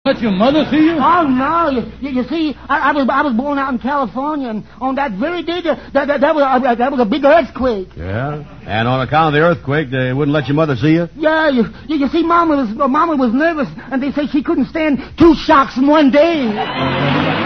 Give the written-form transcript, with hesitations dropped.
Let your mother see you? Oh, no. You see, I was born out in California, and on that very day, that was a big earthquake. Yeah? And on account of the earthquake, they wouldn't let your mother see you? Yeah, you see, Mama was nervous, and they say she couldn't stand 2 shocks in one day.